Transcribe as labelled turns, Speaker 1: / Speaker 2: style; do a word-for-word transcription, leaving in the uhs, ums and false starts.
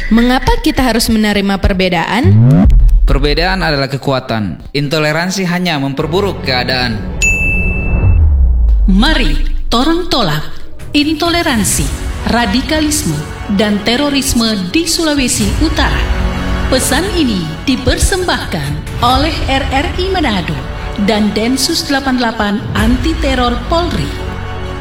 Speaker 1: Mengapa kita harus menerima perbedaan?
Speaker 2: Perbedaan adalah kekuatan. Intoleransi hanya memperburuk keadaan.
Speaker 3: Mari torang tolak intoleransi, radikalisme, dan terorisme di Sulawesi Utara. Pesan ini dipersembahkan oleh R R I Manado dan Densus delapan puluh delapan Anti Teror Polri.